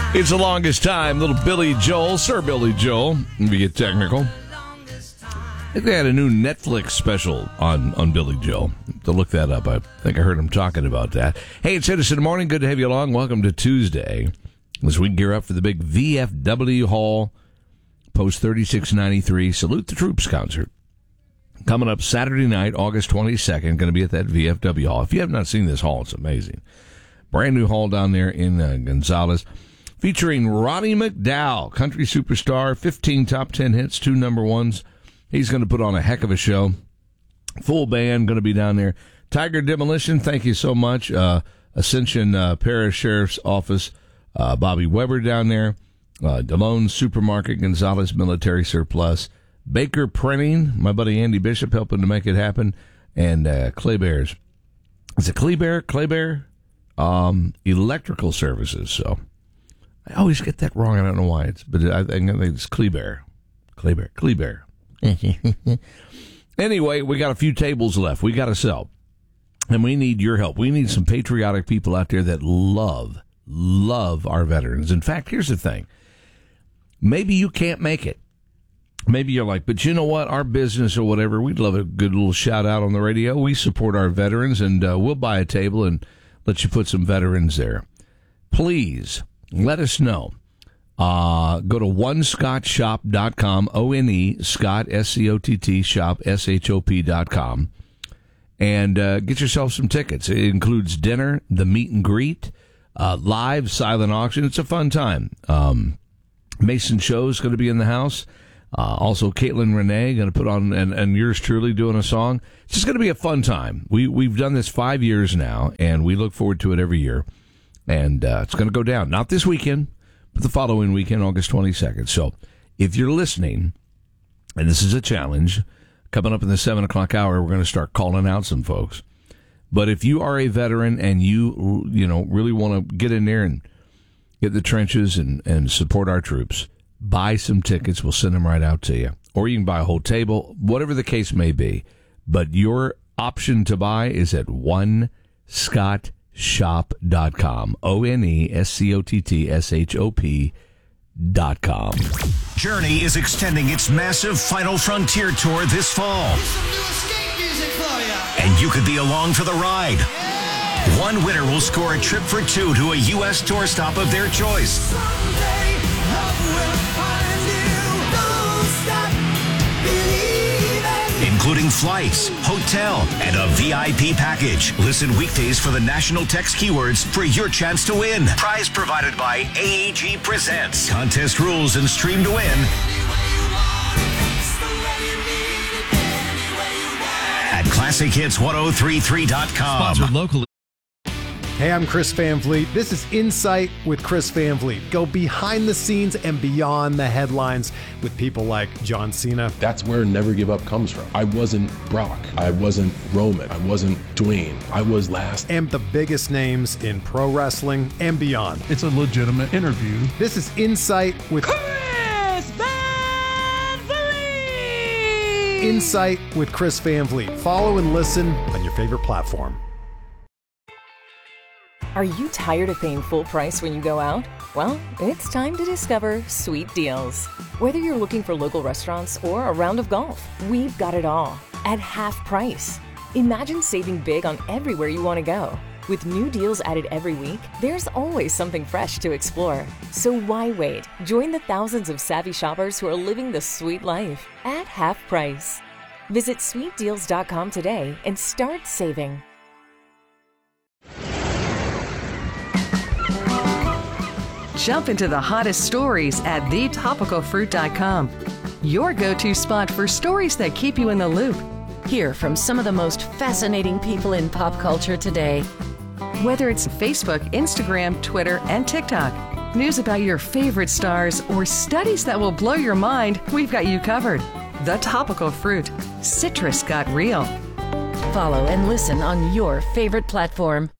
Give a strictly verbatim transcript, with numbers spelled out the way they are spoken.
It's the longest time. Little Billy Joel, Sir Billy Joel, if we get technical. I think they had a new Netflix special on, on Billy Joel. To look that up, I think I heard him talking about that. Hey, it's Citizen Morning. Good to have you along. Welcome to Tuesday, as we gear up for the big V F W Hall Post thirty-six ninety-three Salute the Troops concert. Coming up Saturday night, August twenty-second, going to be at that V F W Hall. If you have not seen this hall, it's amazing. Brand new hall down there in uh, Gonzales. Featuring Ronnie McDowell, country superstar, fifteen top ten hits, two number ones. He's going to put on a heck of a show. Full band going to be down there. Tiger Demolition, thank you so much. Uh, Ascension uh, Parish Sheriff's Office, uh, Bobby Weber down there. Uh, Delone Supermarket, Gonzales Military Surplus. Baker Printing, my buddy Andy Bishop helping to make it happen. And uh, Clay Bears. Is it Clay Bear? Clay Bear? Um, electrical Services, so... I always get that wrong. I don't know why. It's, but I think it's Kleber. Kleber. Kleber. Anyway, we got a few tables left. We got to sell. And we need your help. We need some patriotic people out there that love, love our veterans. In fact, here's the thing. Maybe you can't make it. Maybe you're like, but you know what? Our business or whatever, we'd love a good little shout out on the radio. We support our veterans, and uh, we'll buy a table and let you put some veterans there. Please. Let us know. Uh, go to one scott shop dot com, O N E, Scott, S C O T T, shop, S H O P dot com, and uh, get yourself some tickets. It includes dinner, the meet and greet, uh, live silent auction. It's a fun time. Um, Mason Show's going to be in the house. Uh, also, Caitlin Renee going to put on, and, and yours truly doing a song. It's just going to be a fun time. We, we've done this five years now, and we look forward to it every year. And uh, it's going to go down, not this weekend, but the following weekend, August twenty-second. So if you're listening, and this is a challenge, coming up in the seven o'clock hour, we're going to start calling out some folks. But if you are a veteran and you, you know, really want to get in there and get in the trenches and, and support our troops, buy some tickets. We'll send them right out to you. Or you can buy a whole table, whatever the case may be. But your option to buy is at one scott shop dot com, O N E S C O T T S H O P dot com. Journey is extending its massive Final Frontier tour this fall. And you could be along for the ride. Yeah. One winner will score a trip for two to a U S tour stop of their choice. Someday, love will find you. Don't stop believing. Including flights, hotel, and a V I P package. Listen weekdays for the national text keywords for your chance to win. Prize provided by A E G Presents. Contest rules and stream to win at classic hits ten thirty-three dot com. Sponsored locally. Hey, I'm Chris Van Vliet. This is Insight with Chris Van Vliet. Go behind the scenes and beyond the headlines with people like John Cena. That's where Never Give Up comes from. I wasn't Brock. I wasn't Roman. I wasn't Dwayne. I was last. And the biggest names in pro wrestling and beyond. It's a legitimate interview. This is Insight with Chris Van Vliet. Insight with Chris Van Vliet. Follow and listen on your favorite platform. Are you tired of paying full price when you go out? Well, it's time to discover Sweet Deals. Whether you're looking for local restaurants or a round of golf, we've got it all at half price. Imagine saving big on everywhere you want to go. With new deals added every week, there's always something fresh to explore. So why wait? Join the thousands of savvy shoppers who are living the sweet life at half price. Visit sweet deals dot com today and start saving. Jump into the hottest stories at the topical fruit dot com. Your go-to spot for stories that keep you in the loop. Hear from some of the most fascinating people in pop culture today. Whether it's Facebook, Instagram, Twitter, and TikTok, news about your favorite stars, or studies that will blow your mind, we've got you covered. The Topical Fruit. Citrus got real. Follow and listen on your favorite platform.